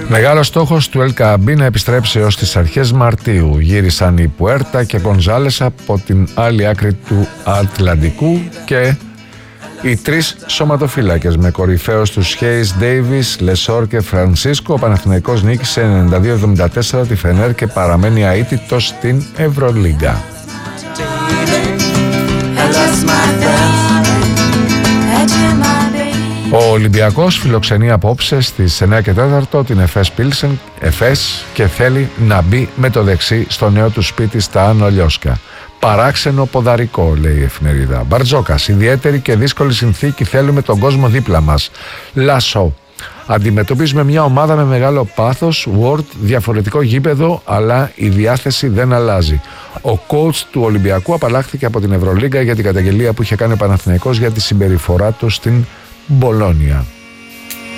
Μεγάλος στόχος του ΕΛΚΑΜΠΗ να επιστρέψει έως τις αρχές Μαρτίου. Γύρισαν οι Πουέρτα και Γκονζάλες από την άλλη άκρη του Ατλαντικού και οι τρεις σωματοφύλακες με κορυφαίους τους Χέις, Ντέιβις, Λεσόρ και Φρανσίσκο. Ο Παναθηναϊκός νίκησε 92-74 τη Φενέρ και παραμένει αίτητος στην Ευρωλίγκα. Ο Ολυμπιακός φιλοξενεί απόψε στις 9 και 4 την Εφές Πίλσεν και θέλει να μπει με το δεξί στο νέο του σπίτι στα Άνω Λιώσκα. Παράξενο ποδαρικό, λέει η εφημερίδα. Μπαρτζόκας, ιδιαίτερη και δύσκολη συνθήκη, θέλουμε τον κόσμο δίπλα μας. Λάσο. Αντιμετωπίζουμε μια ομάδα με μεγάλο πάθος, Word, διαφορετικό γήπεδο, αλλά η διάθεση δεν αλλάζει. Ο coach του Ολυμπιακού απαλλάχθηκε από την Ευρωλίγκα για την καταγγελία που είχε κάνει ο Παναθηναϊκός για τη συμπεριφορά του στην Μπολόνια.